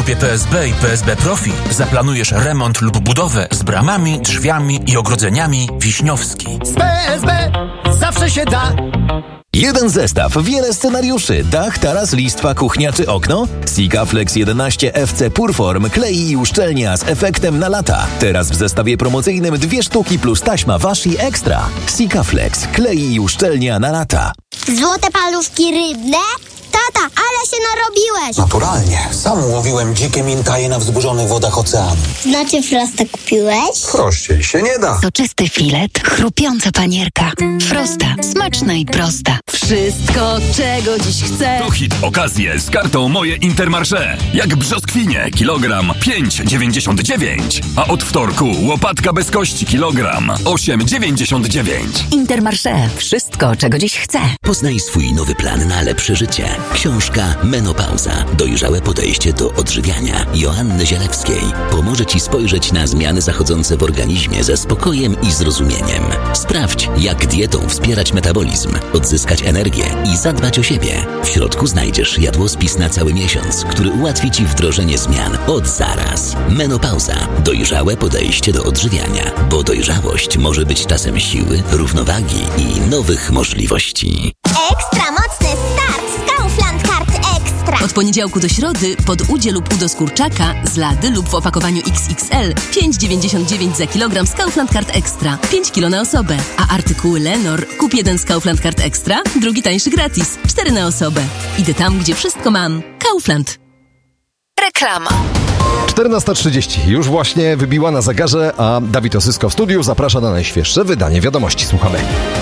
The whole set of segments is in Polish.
grupie PSB i PSB Profi zaplanujesz remont lub budowę z bramami, drzwiami i ogrodzeniami Wiśniowski. Z PSB zawsze się da. Jeden zestaw, wiele scenariuszy, dach, taras, listwa, kuchnia czy okno? Sikaflex 11 FC Purform klei i uszczelnia z efektem na lata. Teraz w zestawie promocyjnym 2 sztuki plus taśma Washi Extra. Sikaflex klei i uszczelnia na lata. Złote paluszki rybne? Tata, ale się narobiłeś! Naturalnie. Sam łowiłem dzikie mintaje na wzburzonych wodach oceanu. Znaczy Frosta kupiłeś? Prościej się nie da. Soczysty filet, chrupiąca panierka. Frosta, smaczna i prosta. Wszystko, czego dziś chcę. To hit okazje z kartą Moje Intermarché. Jak brzoskwinie, kilogram 5,99. A od wtorku łopatka bez kości, kilogram 8,99. Intermarché. Wszystko, czego dziś chcę. Poznaj swój nowy plan na lepsze życie. Książka Menopauza. Dojrzałe podejście do odżywiania Joanny Zielewskiej pomoże Ci spojrzeć na zmiany zachodzące w organizmie ze spokojem i zrozumieniem. Sprawdź, jak dietą wspierać metabolizm, odzyskać energię i zadbać o siebie. W środku znajdziesz jadłospis na cały miesiąc, który ułatwi Ci wdrożenie zmian od zaraz. Menopauza. Dojrzałe podejście do odżywiania, bo dojrzałość może być czasem siły, równowagi i nowych możliwości. Ekstra mocny start z Kaufland Card Extra. Od poniedziałku do środy pod udzie lub udo z kurczaka z lady lub w opakowaniu XXL 5,99 za kilogram z Kaufland Card Extra. 5 kg na osobę. A artykuły Lenor kup jeden z Kaufland Card Extra, drugi tańszy gratis. 4 na osobę. Idę tam, gdzie wszystko mam. Kaufland. Reklama. 14:30. Już właśnie wybiła na zegarze, a Dawid Osysko w studiu zaprasza na najświeższe wydanie wiadomości. Słuchamy.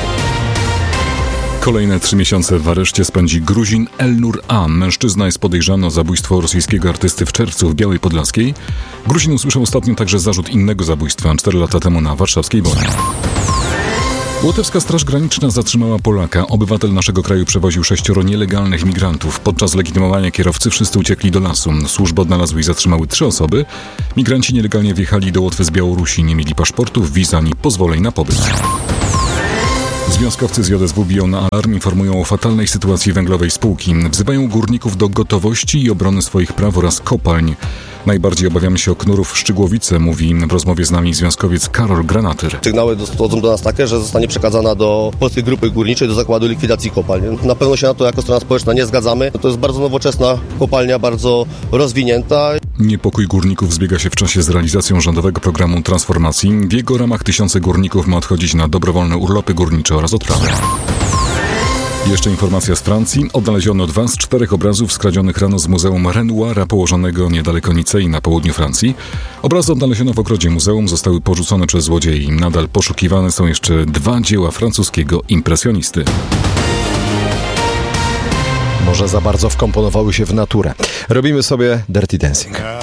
Kolejne 3 miesiące w areszcie spędzi Gruzin Elnur A. Mężczyzna jest podejrzany o zabójstwo rosyjskiego artysty w czerwcu w Białej Podlaskiej. Gruzin usłyszał ostatnio także zarzut innego zabójstwa 4 lata temu na warszawskiej Boni. Łotewska Straż Graniczna zatrzymała Polaka. Obywatel naszego kraju przewoził 6 nielegalnych migrantów. Podczas legitymowania kierowcy wszyscy uciekli do lasu. Służby odnalazły i zatrzymały 3 osoby. Migranci nielegalnie wjechali do Łotwy z Białorusi. Nie mieli paszportów, wiz ani pozwoleń na pobyt. Związkowcy z JSW biją na alarm, informują o fatalnej sytuacji węglowej spółki. Wzywają górników do gotowości i obrony swoich praw oraz kopalń. Najbardziej obawiamy się o knurów w Szczygłowice, mówi w rozmowie z nami związkowiec Karol Granatyr. Sygnały dochodzą do nas takie, że zostanie przekazana do Polskiej Grupy Górniczej, do Zakładu Likwidacji Kopalń. Na pewno się na to jako strona społeczna nie zgadzamy. To jest bardzo nowoczesna kopalnia, bardzo rozwinięta. Niepokój górników zbiega się w czasie z realizacją rządowego programu transformacji. W jego ramach tysiące górników ma odchodzić na dobrowolne urlopy górnicze oraz odprawy. Jeszcze informacja z Francji. Odnaleziono 2 z 4 obrazów skradzionych rano z Muzeum Renoira położonego niedaleko Nicei na południu Francji. Obrazy odnaleziono w ogrodzie muzeum, zostały porzucone przez złodziei. Nadal poszukiwane są jeszcze 2 dzieła francuskiego impresjonisty. Może za bardzo wkomponowały się w naturę. Robimy sobie Dirty Dancing.